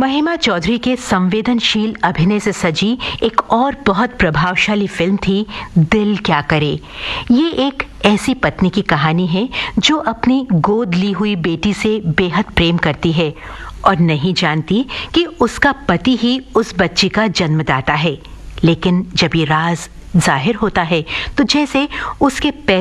महिमा चौधरी के संवेदनशील अभिनय से सजी एक और बहुत प्रभावशाली फिल्म थी दिल क्या करे। ये एक ऐसी पत्नी की कहानी है जो अपनी गोद ली हुई बेटी से बेहद प्रेम करती है और नहीं जानती कि उसका पति ही उस बच्ची का जन्मदाता है। लेकिन जब ये राज जाहिर होता है तो जैसे उसके